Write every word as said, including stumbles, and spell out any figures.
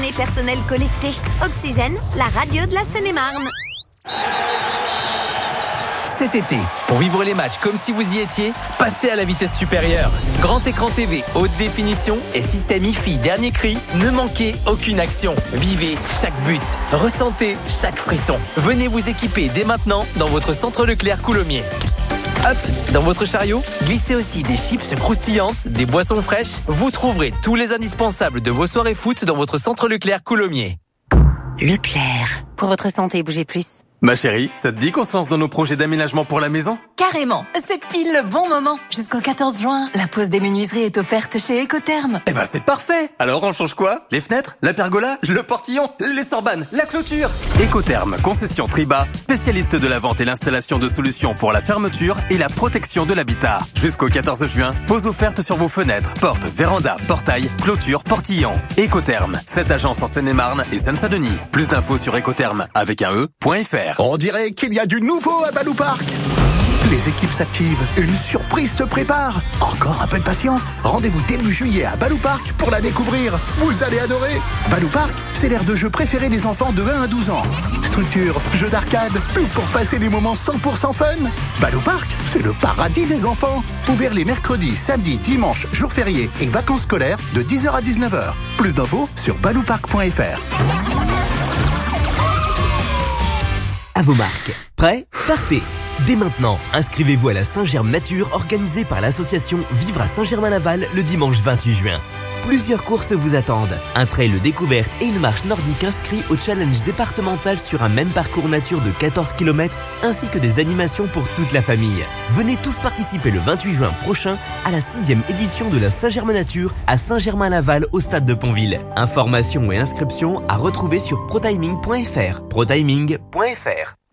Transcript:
données personnelles collectées. Oxygène, la radio de la Seine-et-Marne. Cet été, pour vivre les matchs comme si vous y étiez, passez à la vitesse supérieure. Grand écran T V, haute définition et système I F I dernier cri, ne manquez aucune action. Vivez chaque but, ressentez chaque frisson. Venez vous équiper dès maintenant dans votre centre Leclerc Coulommiers. Hop, dans votre chariot, glissez aussi des chips croustillantes, des boissons fraîches. Vous trouverez tous les indispensables de vos soirées foot dans votre centre Leclerc Coulommiers. Leclerc. Pour votre santé, bougez plus. Ma chérie, ça te dit qu'on se lance dans nos projets d'aménagement pour la maison ? Carrément, c'est pile le bon moment. Jusqu'au quatorze juin, la pause des menuiseries est offerte chez Ecotherm. Eh ben c'est parfait. Alors on change quoi ? Les fenêtres ? La pergola ? Le portillon ? Les sorbanes ? La clôture ? Ecotherm, concession Triba, spécialiste de la vente et l'installation de solutions pour la fermeture et la protection de l'habitat. Jusqu'au quatorze juin, pause offerte sur vos fenêtres, portes, vérandas, portails, clôtures, portillons. Ecotherm, cette agence en Seine-et-Marne et Seine-Saint-Denis. Plus d'infos sur ecotherm avec un e.fr. On dirait qu'il y a du nouveau à Balou Park. Les équipes s'activent, une surprise se prépare. Encore un peu de patience. Rendez-vous début juillet à Balou Park pour la découvrir. Vous allez adorer. Balou Park, c'est l'aire de jeu préférée des enfants de un à douze ans. Structure, jeux d'arcade, tout pour passer des moments cent pour cent fun. Balou Park, c'est le paradis des enfants. Ouvert les mercredis, samedis, dimanches, jours fériés et vacances scolaires de dix heures à dix-neuf heures. Plus d'infos sur balou park point f r. À vos marques. Prêts ? Partez ! Dès maintenant, inscrivez-vous à la Saint-Germe Nature organisée par l'association Vivre à Saint-Germain-Laval le dimanche vingt-huit juin. Plusieurs courses vous attendent. Un trail découverte et une marche nordique inscrits au challenge départemental sur un même parcours nature de quatorze kilomètres ainsi que des animations pour toute la famille. Venez tous participer le vingt-huit juin prochain à la sixième édition de la Saint-Germain Nature à Saint-Germain-Laval au stade de Pontville. Informations et inscriptions à retrouver sur protiming point f r. protiming point f r.